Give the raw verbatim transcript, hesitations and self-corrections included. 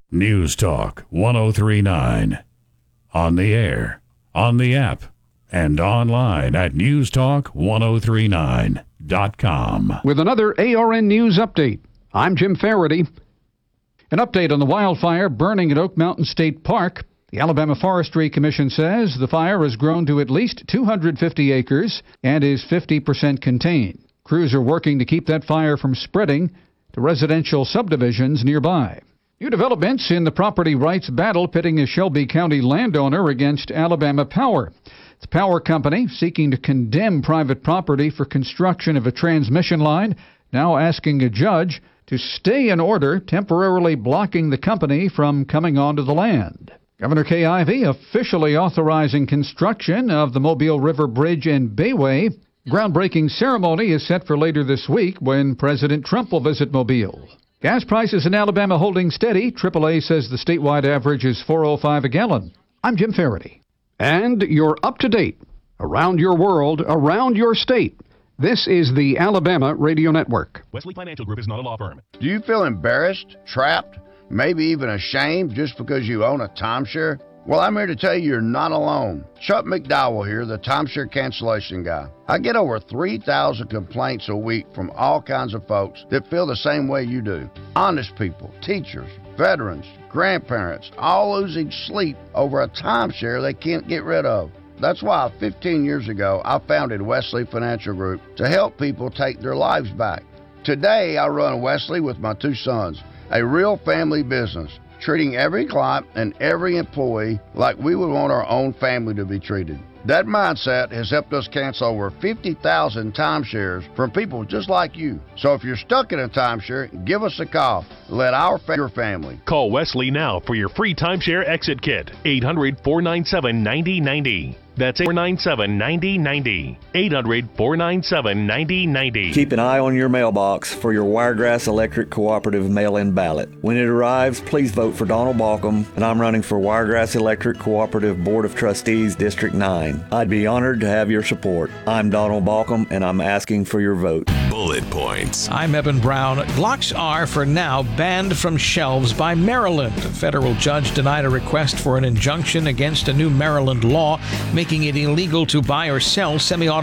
News Talk one oh three point nine. On the air, on the app, and online at news talk ten thirty-nine dot com. With another A R N News update, I'm Jim Faraday. An update on the wildfire burning at Oak Mountain State Park. The Alabama Forestry Commission says the fire has grown to at least two hundred fifty acres and is fifty percent contained. Crews are working to keep that fire from spreading to residential subdivisions nearby. New developments in the property rights battle pitting a Shelby County landowner against Alabama Power. The power company seeking to condemn private property for construction of a transmission line, now asking a judge to stay an order temporarily blocking the company from coming onto the land. Governor Kay Ivey officially authorizing construction of the Mobile River Bridge and Bayway. Groundbreaking ceremony is set for later this week when President Trump will visit Mobile. Gas prices in Alabama holding steady. triple A says the statewide average is four oh five a gallon. I'm Jim Faraday. And you're up to date. Around your world, around your state. This is the Alabama Radio Network. Wesley Financial Group is not a law firm. Do you feel embarrassed, trapped, maybe even ashamed just because you own a timeshare? Well, I'm here to tell you you're not alone. Chuck McDowell here, the timeshare cancellation guy. I get over three thousand complaints a week from all kinds of folks that feel the same way you do. Honest people, teachers, veterans, grandparents, all losing sleep over a timeshare they can't get rid of. That's why fifteen years ago I founded Wesley Financial Group to help people take their lives back. Today I run Wesley with my two sons, a real family business, treating every client and every employee like we would want our own family to be treated. That mindset has helped us cancel over fifty thousand timeshares from people just like you. So if you're stuck in a timeshare, give us a call. Let our fa- your family. Call Wesley now for your free timeshare exit kit. eight hundred, four nine seven, nine oh nine oh. That's four nine seven, nine oh nine oh. eight hundred, four nine seven, nine oh nine oh. Keep an eye on your mailbox for your Wiregrass Electric Cooperative mail-in ballot. When it arrives, please vote for Donald Balcom, and I'm running for Wiregrass Electric Cooperative Board of Trustees, District nine. I'd be honored to have your support. I'm Donald Balcom, and I'm asking for your vote. Bullet Points. I'm Eben Brown. Glocks are, for now, banned from shelves by Maryland. A federal judge denied a request for an injunction against a new Maryland law making it illegal to buy or sell semi-automatic